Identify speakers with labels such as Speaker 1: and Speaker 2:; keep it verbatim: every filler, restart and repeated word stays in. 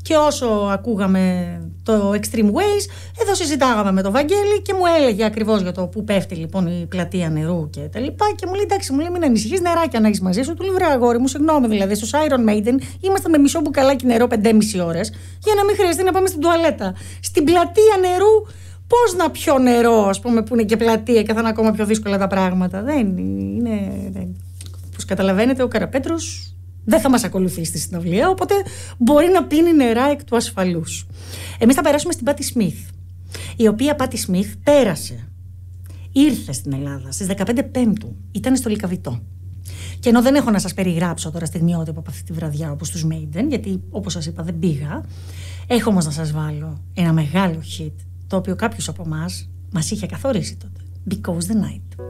Speaker 1: Και όσο ακούγαμε το Extreme Ways, εδώ συζητάγαμε με τον Βαγγέλη και μου έλεγε ακριβώς για το που πέφτει λοιπόν η πλατεία νερού και τα λοιπά. Και μου λέει: εντάξει, μου λέει, μην ανησυχείς, νεράκια να έχεις μαζί σου. Του λέω: βρε αγόρι μου, συγγνώμη, δηλαδή στους Iron Maiden ήμασταν με μισό μπουκαλάκι νερό πεντέμισι ώρες για να μην χρειαστεί να πάμε στην τουαλέτα. Στην πλατεία νερού, πώς να πιω νερό, ας πούμε, που είναι και πλατεία και θα είναι ακόμα πιο δύσκολα τα πράγματα. Δεν είναι. Δεν. Όπως καταλαβαίνετε, ο Καραπέτρος δεν θα μας ακολουθεί στη συναυλία, οπότε μπορεί να πίνει νερά εκ του ασφαλούς. Εμείς θα περάσουμε στην Πάτι Σμιθ, η οποία Πάτι Σμιθ πέρασε, ήρθε στην Ελλάδα στις δεκαπέντε Πέμπτου, ήταν στο Λυκαβητό. Και ενώ δεν έχω να σας περιγράψω τώρα στιγμιότυπα από αυτή τη βραδιά όπως τους Maiden, γιατί όπως σας είπα δεν πήγα, έχω όμως να σας βάλω ένα μεγάλο hit, το οποίο κάποιος από εμάς μας είχε καθορίσει τότε. Because the Night.